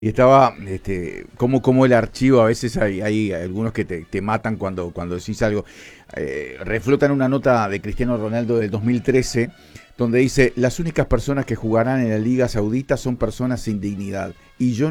Y estaba, como el archivo, a veces hay algunos que te matan cuando decís algo. Reflotan una nota de Cristiano Ronaldo del 2013, donde dice, las únicas personas que jugarán en la Liga Saudita son personas sin dignidad. Y yo